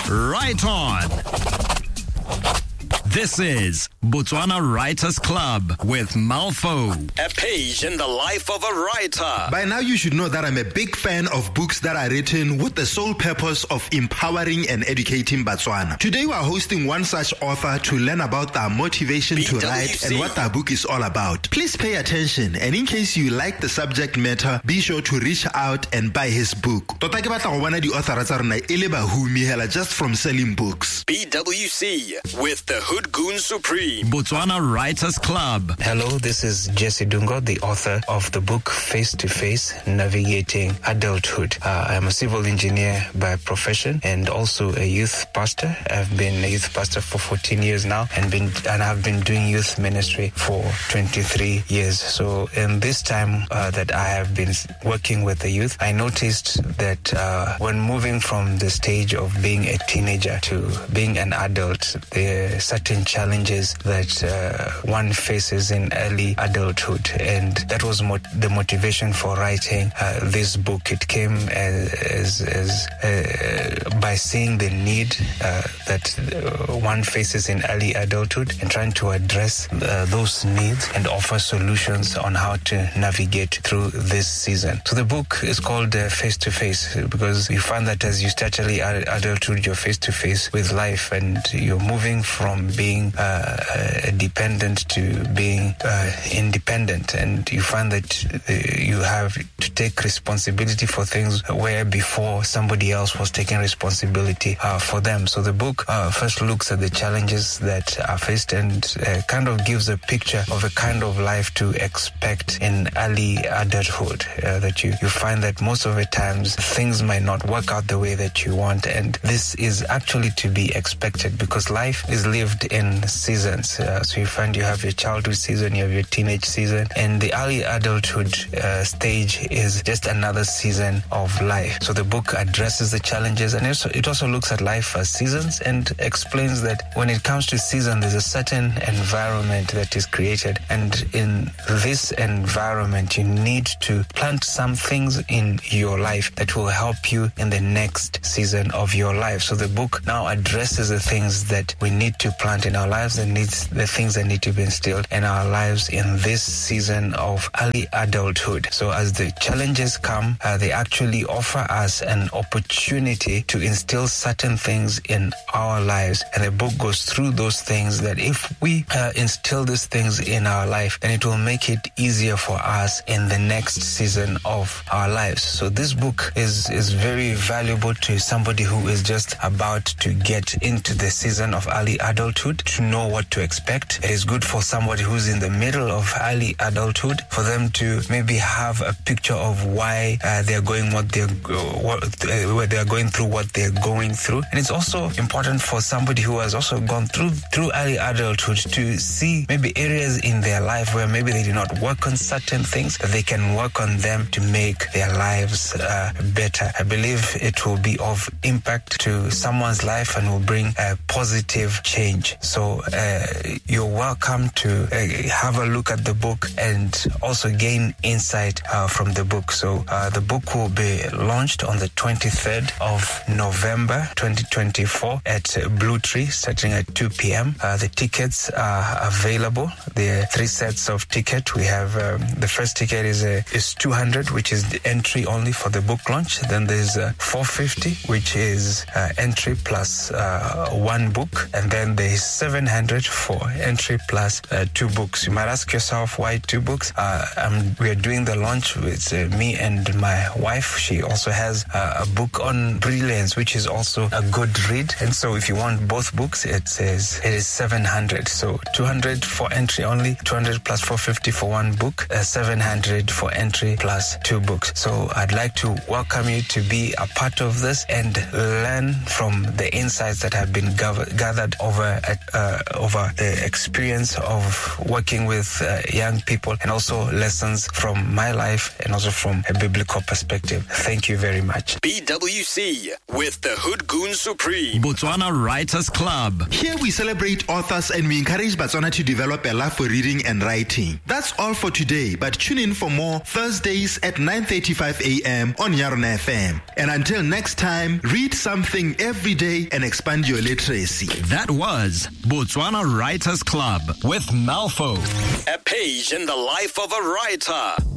Right on. This is Botswana Writers Club with Malfo, a page in the life of a writer. By now you should know that I'm a big fan of books that are written with the sole purpose of empowering and educating Botswana. Today we are hosting one such author to learn about their motivation to write and what their book is all about. Please pay attention, and in case you like the subject matter, be sure to reach out and buy his book. Tota ke batla go bona di authors tsa rona e le bahumi hela just from selling books. BWC with the Hood Goon Supreme. Botswana Writers Club. Hello, this is Jesse Dungo, the author of the book Face to Face, Navigating Adulthood. I am a civil engineer by profession and also a youth pastor. I've been a youth pastor for 14 years now and I've been doing youth ministry for 23 years. So in this time that I have been working with the youth, I noticed that when moving from the stage of being a teenager to being an adult, there are certain challenges that one faces in early adulthood, and that was the motivation for writing this book. It came as by seeing the need that one faces in early adulthood and trying to address those needs and offer solutions on how to navigate through this season. So the book is called Face to Face because you find that as you start early adulthood, you're face to face with life and you're moving from being dependent to being independent, and you find that you have to take responsibility for things where before somebody else was taking responsibility for them. So the book first looks at the challenges that are faced and kind of gives a picture of a kind of life to expect in early adulthood, that you find that most of the times things might not work out the way that you want, and this is actually to be expected because life is lived in seasons. So you find you have your childhood season, you have your teenage season, and the early adulthood stage is just another season of life. So the book addresses the challenges, and it also looks at life as seasons and explains that when it comes to season, there's a certain environment that is created, and in this environment you need to plant some things in your life that will help you in the next season of your life. So the book now addresses the things that we need to plant in our lives and the things that need to be instilled in our lives in this season of early adulthood. So as the challenges come, they actually offer us an opportunity to instill certain things in our lives. And the book goes through those things that if we instill these things in our life, then it will make it easier for us in the next season of our lives. So this book is very valuable to somebody who is just about to get into the season of early adulthood, to know what to expect. It is good for somebody who's in the middle of early adulthood, for them to maybe have a picture of why they're going where they're going through what they're going through. And it's also important for somebody who has also gone through early adulthood to see maybe areas in their life where maybe they did not work on certain things, that they can work on them to make their lives better. I believe it will be of impact to someone's life and will bring a positive change. So you're welcome to have a look at the book and also gain insight from the book. So the book will be launched on the 23rd of November 2024 at Blue Tree, starting at 2 p.m. The tickets are available. There are 3 sets of tickets. We have the first ticket is 200, which is the entry only for the book launch. Then there's 450, which is entry plus 1 book, and then there's 700 for entry plus 2 books. You might ask yourself, why 2 books? We are doing the launch with me and my wife. She also has a book on brilliance, which is also a good read. And so if you want both books, it is 700. So 200 for entry only, 200 plus 450 for 1 book, 700 for entry plus 2 books. So I'd like to welcome you to be a part of this and learn from the insights that have been gathered over a over the experience of working with young people, and also lessons from my life and also from a biblical perspective. Thank you very much. BWC with the Hood Goon Supreme, Botswana Writers Club. Here we celebrate authors and we encourage Botswana to develop a love for reading and writing. That's all for today, but tune in for more Thursdays at 9:35 a.m. on Yarona FM. And until next time, read something every day and expand your literacy. That was Botswana Writers Club with Malfo, a page in the life of a writer.